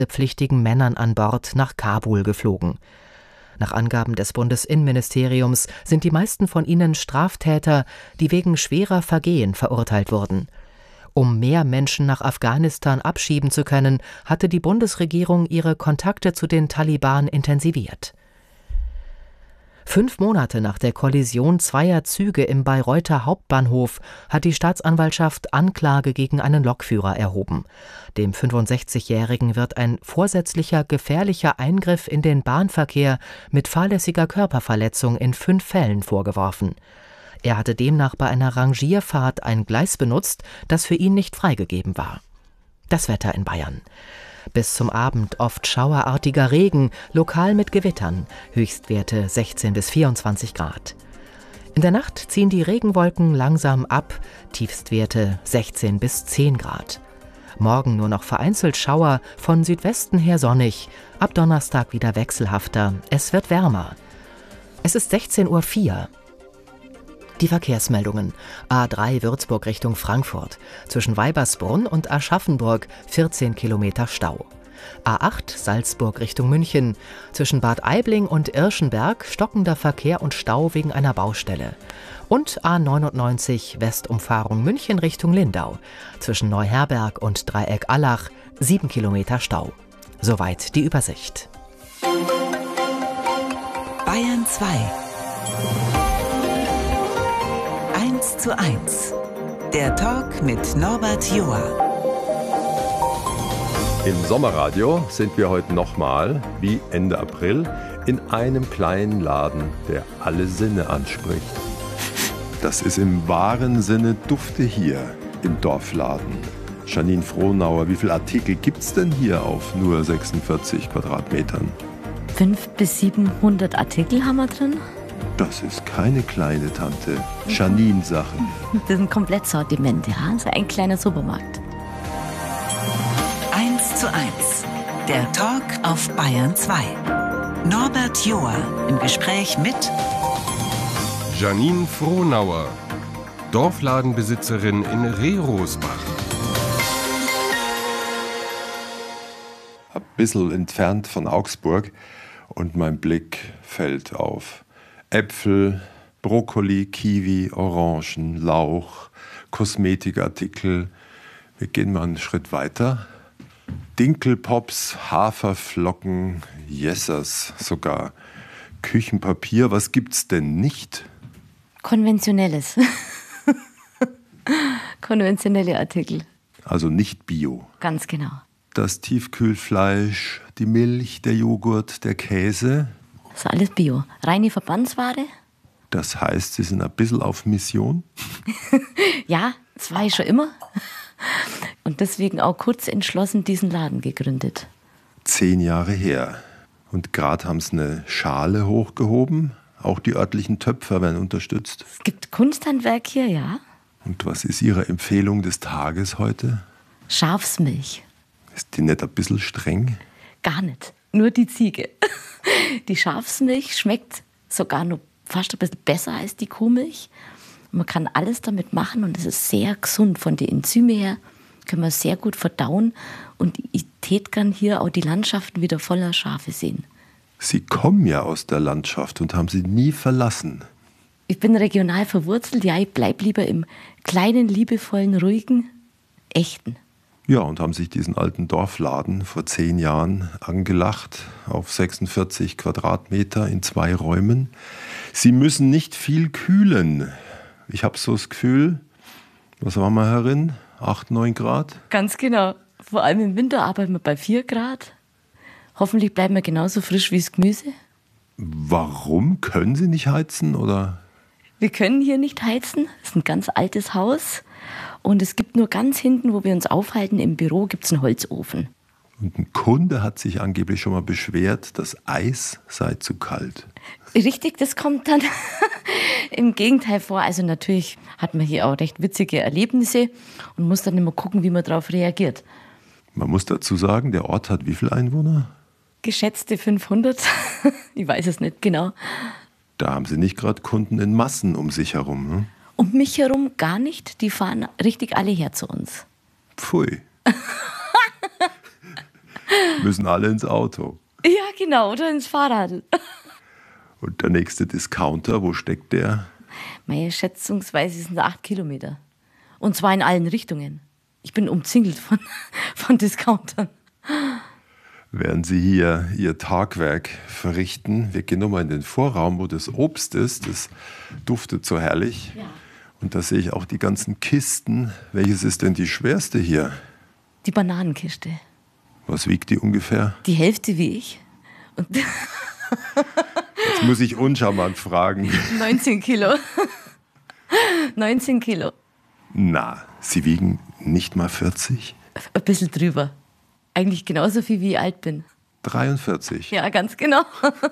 pflichtigen Männern an Bord nach Kabul geflogen. Nach Angaben des Bundesinnenministeriums sind die meisten von ihnen Straftäter, die wegen schwerer Vergehen verurteilt wurden. Um mehr Menschen nach Afghanistan abschieben zu können, hatte die Bundesregierung ihre Kontakte zu den Taliban intensiviert. 5 Monate nach der Kollision zweier Züge im Bayreuther Hauptbahnhof hat die Staatsanwaltschaft Anklage gegen einen Lokführer erhoben. Dem 65-Jährigen wird ein vorsätzlicher gefährlicher Eingriff in den Bahnverkehr mit fahrlässiger Körperverletzung in 5 Fällen vorgeworfen. Er hatte demnach bei einer Rangierfahrt ein Gleis benutzt, das für ihn nicht freigegeben war. Das Wetter in Bayern. Bis zum Abend oft schauerartiger Regen, lokal mit Gewittern, Höchstwerte 16 bis 24 Grad. In der Nacht ziehen die Regenwolken langsam ab, Tiefstwerte 16 bis 10 Grad. Morgen nur noch vereinzelt Schauer, von Südwesten her sonnig, ab Donnerstag wieder wechselhafter, es wird wärmer. Es ist 16:04 Uhr. Die Verkehrsmeldungen. A3 Würzburg Richtung Frankfurt. Zwischen Weibersbrunn und Aschaffenburg 14 Kilometer Stau. A8 Salzburg Richtung München. Zwischen Bad Aibling und Irschenberg stockender Verkehr und Stau wegen einer Baustelle. Und A99 Westumfahrung München Richtung Lindau. Zwischen Neuherberg und Dreieck Allach 7 Kilometer Stau. Soweit die Übersicht. Bayern 2 1:1. Der Talk mit Norbert Joa. Im Sommerradio sind wir heute nochmal, wie Ende April, in einem kleinen Laden, der alle Sinne anspricht. Das ist im wahren Sinne Dufte hier im Dorfladen. Janine Frohnauer, wie viele Artikel gibt's denn hier auf nur 46 Quadratmetern? 500 bis 700 Artikel haben wir drin. Das ist keine kleine Tante. Janine-Sachen. Das ist ein Komplettsortiment, ja. Das ist ein kleiner Supermarkt. 1:1. Der Talk auf Bayern 2. Norbert Joa im Gespräch mit Janine Frohnauer, Dorfladenbesitzerin in Rerosbach. Ein bisschen entfernt von Augsburg und mein Blick fällt auf Äpfel, Brokkoli, Kiwi, Orangen, Lauch, Kosmetikartikel. Wir gehen mal einen Schritt weiter. Dinkelpops, Haferflocken, Jessers, sogar Küchenpapier. Was gibt's denn nicht? Konventionelles. Konventionelle Artikel. Also nicht Bio. Ganz genau. Das Tiefkühlfleisch, die Milch, der Joghurt, der Käse. Das ist alles Bio. Reine Verbandsware. Das heißt, Sie sind ein bisschen auf Mission? Ja, das war ich schon immer. Und deswegen auch kurz entschlossen diesen Laden gegründet. 10 Jahre her. Und gerade haben Sie eine Schale hochgehoben. Auch die örtlichen Töpfer werden unterstützt. Es gibt Kunsthandwerk hier, ja. Und was ist Ihre Empfehlung des Tages heute? Schafsmilch. Ist die nicht ein bisschen streng? Gar nicht. Nur die Ziege. Die Schafsmilch schmeckt sogar noch fast ein bisschen besser als die Kuhmilch. Man kann alles damit machen und es ist sehr gesund. Von den Enzymen her können wir sehr gut verdauen. Und ich tät gern hier auch die Landschaften wieder voller Schafe sehen. Sie kommen ja aus der Landschaft und haben sie nie verlassen. Ich bin regional verwurzelt. Ja, ich bleib lieber im kleinen, liebevollen, ruhigen, echten. Ja, und haben sich diesen alten Dorfladen vor 10 Jahren angelacht auf 46 Quadratmeter in 2 Räumen. Sie müssen nicht viel kühlen. Ich habe so das Gefühl, was waren wir herin? 8, 9 Grad? Ganz genau. Vor allem im Winter arbeiten wir bei 4 Grad. Hoffentlich bleiben wir genauso frisch wie das Gemüse. Warum? Können Sie nicht heizen, oder? Wir können hier nicht heizen. Es ist ein ganz altes Haus. Und es gibt nur ganz hinten, wo wir uns aufhalten, im Büro gibt es einen Holzofen. Und ein Kunde hat sich angeblich schon mal beschwert, das Eis sei zu kalt. Richtig, das kommt dann im Gegenteil vor. Also natürlich hat man hier auch recht witzige Erlebnisse und muss dann immer gucken, wie man darauf reagiert. Man muss dazu sagen, der Ort hat wie viele Einwohner? Geschätzte 500. Ich weiß es nicht genau. Da haben Sie nicht gerade Kunden in Massen um sich herum, ne? Um mich herum gar nicht. Die fahren richtig alle her zu uns. Pfui. Müssen alle ins Auto. Ja, genau, oder ins Fahrrad. Und der nächste Discounter, wo steckt der? Meine schätzungsweise sind es 8 Kilometer. Und zwar in allen Richtungen. Ich bin umzingelt von Discountern. Während Sie hier Ihr Tagwerk verrichten, wir gehen nochmal in den Vorraum, wo das Obst ist. Das duftet so herrlich. Ja. Und da sehe ich auch die ganzen Kisten. Welches ist denn die schwerste hier? Die Bananenkiste. Was wiegt die ungefähr? Die Hälfte wie ich. Und Jetzt muss ich uncharmant fragen. 19 Kilo. 19 Kilo. Na, Sie wiegen nicht mal 40? Ein bisschen drüber. Eigentlich genauso viel, wie ich alt bin. 43. Ja, ganz genau.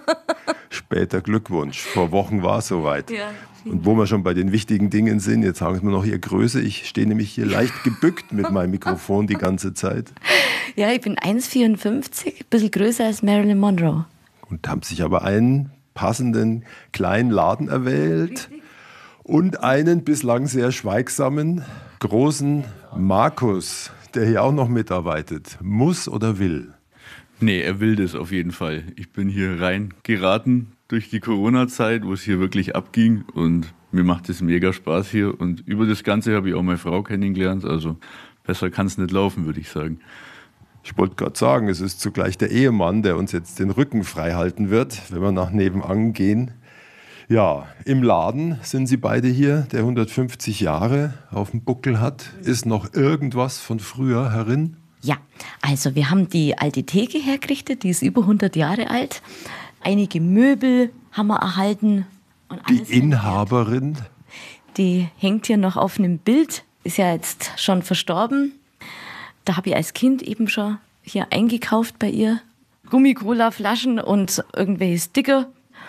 Später Glückwunsch. Vor Wochen war es soweit. Ja. Und wo wir schon bei den wichtigen Dingen sind, jetzt sagen wir noch Ihre Größe. Ich stehe nämlich hier leicht gebückt mit meinem Mikrofon die ganze Zeit. Ja, ich bin 1,54, ein bisschen größer als Marilyn Monroe. Und haben sich aber einen passenden kleinen Laden erwählt und einen bislang sehr schweigsamen großen Markus, der hier auch noch mitarbeitet. Muss oder will? Nee, er will das auf jeden Fall. Ich bin hier reingeraten durch die Corona-Zeit, wo es hier wirklich abging. Und mir macht es mega Spaß hier. Und über das Ganze habe ich auch meine Frau kennengelernt. Also besser kann es nicht laufen, würde ich sagen. Ich wollte gerade sagen, es ist zugleich der Ehemann, der uns jetzt den Rücken frei halten wird, wenn wir nach nebenan gehen. Ja, im Laden sind Sie beide hier, der 150 Jahre auf dem Buckel hat. Ist noch irgendwas von früher herin? Ja, also wir haben die alte Theke hergerichtet, die ist über 100 Jahre alt. Einige Möbel haben wir erhalten. Und Die alles Inhaberin? Die hängt hier noch auf einem Bild, ist ja jetzt schon verstorben. Da habe ich als Kind eben schon hier eingekauft bei ihr. Gummi-Cola-Flaschen und irgendwelche Sticker.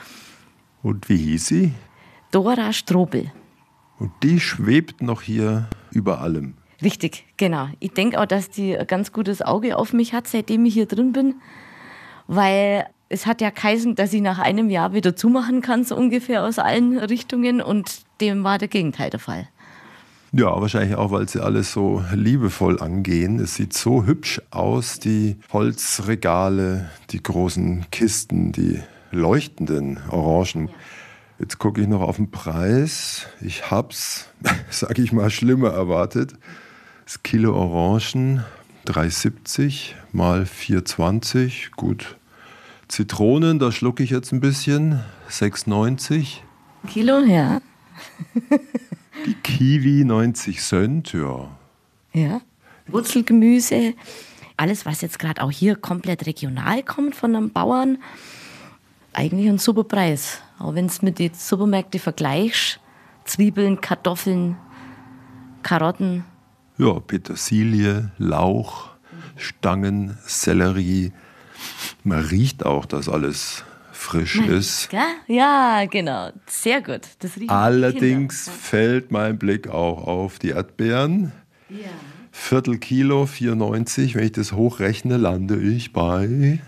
Und wie hieß sie? Dora Strobel. Und die schwebt noch hier über allem. Richtig, genau. Ich denke auch, dass die ein ganz gutes Auge auf mich hat, seitdem ich hier drin bin. Weil es hat ja geheißen, dass ich nach einem Jahr wieder zumachen kann, so ungefähr aus allen Richtungen. Und dem war der Gegenteil der Fall. Ja, wahrscheinlich auch, weil sie alles so liebevoll angehen. Es sieht so hübsch aus, die Holzregale, die großen Kisten, die leuchtenden Orangen. Ja. Jetzt gucke ich noch auf den Preis. Ich hab's, sage ich mal, schlimmer erwartet. Das Kilo Orangen 3,70 mal 4,20. Gut. Zitronen, da schlucke ich jetzt ein bisschen. 6,90. Kilo, ja. Die Kiwi 90 Cent, ja. Ja. Wurzelgemüse, alles, was jetzt gerade auch hier komplett regional kommt von einem Bauern. Eigentlich ein super Preis. Auch wenn es mit den Supermärkten vergleichst. Zwiebeln, Kartoffeln, Karotten. Ja, Petersilie, Lauch, Stangen, Sellerie. Man riecht auch, dass alles frisch ist. Gell? Ja, genau. Sehr gut. Das riecht Allerdings fällt mein Blick auch auf die Erdbeeren. Ja. Viertelkilo, 4,90. Wenn ich das hochrechne, lande ich bei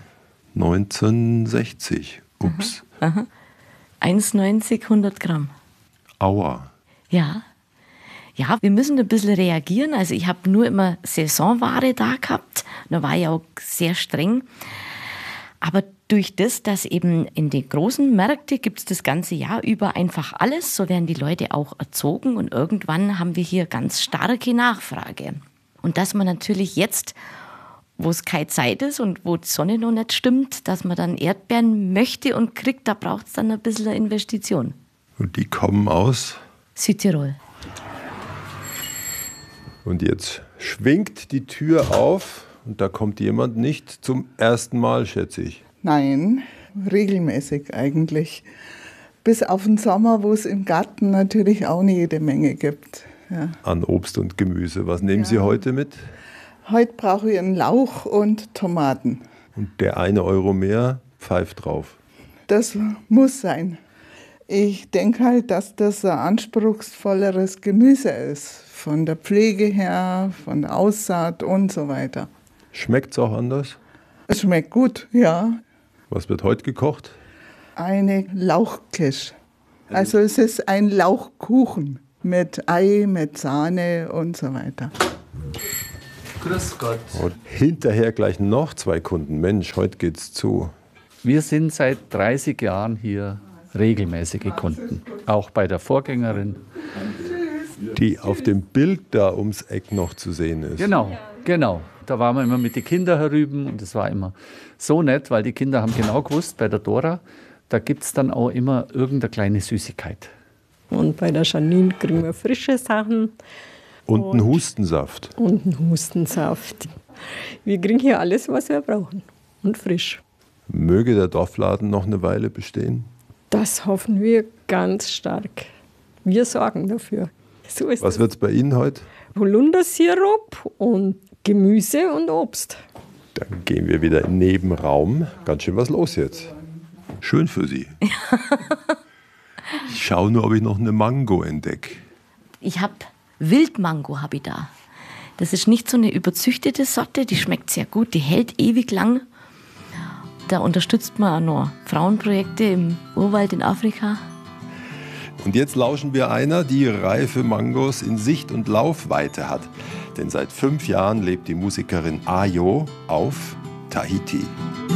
19,60. Ups. Aha. 1,90, 100 Gramm. Aua. Ja. Ja, wir müssen ein bisschen reagieren. Also ich habe nur immer Saisonware da gehabt. Da war ich auch sehr streng. Aber durch das, dass eben in den großen Märkten gibt es das ganze Jahr über einfach alles, so werden die Leute auch erzogen und irgendwann haben wir hier ganz starke Nachfrage. Und dass man natürlich jetzt, wo es keine Zeit ist und wo die Sonne noch nicht stimmt, dass man dann Erdbeeren möchte und kriegt, da braucht es dann ein bisschen eine Investition. Und die kommen aus? Südtirol. Und jetzt schwingt die Tür auf und da kommt jemand nicht zum ersten Mal, schätze ich. Nein, regelmäßig eigentlich. Bis auf den Sommer, wo es im Garten natürlich auch eine jede Menge gibt. Ja. An Obst und Gemüse. Was nehmen Sie heute mit? Heute brauche ich einen Lauch und Tomaten. Und der 1 Euro mehr pfeift drauf. Das muss sein. Ich denke halt, dass das ein anspruchsvolleres Gemüse ist. Von der Pflege her, von der Aussaat und so weiter. Schmeckt es auch anders? Es schmeckt gut, ja. Was wird heute gekocht? Eine Lauchquiche. Also es ist ein Lauchkuchen mit Ei, mit Sahne und so weiter. Grüß Gott. Und hinterher gleich noch 2 Kunden. Mensch, heute geht's zu. Wir sind seit 30 Jahren hier regelmäßige Kunden. Auch bei der Vorgängerin. Die auf dem Bild da ums Eck noch zu sehen ist. Genau. Da waren wir immer mit den Kindern herüben und es war immer so nett, weil die Kinder haben genau gewusst, bei der Dora, da gibt es dann auch immer irgendeine kleine Süßigkeit. Und bei der Janine kriegen wir frische Sachen. Und einen Hustensaft. Und einen Hustensaft. Wir kriegen hier alles, was wir brauchen. Und frisch. Möge der Dorfladen noch eine Weile bestehen? Das hoffen wir ganz stark. Wir sorgen dafür. So ist Was wird's bei Ihnen heute? Holundersirup und Gemüse und Obst. Dann gehen wir wieder in den Nebenraum. Ganz schön was los jetzt. Schön für Sie. Ich schaue nur, ob ich noch eine Mango entdecke. Ich habe Wildmango habe ich da. Das ist nicht so eine überzüchtete Sorte, die schmeckt sehr gut, die hält ewig lang. Da unterstützt man auch noch Frauenprojekte im Urwald in Afrika. Und jetzt lauschen wir einer, die reife Mangos in Sicht- und Laufweite hat. Denn seit 5 Jahren lebt die Musikerin Ayo auf Tahiti.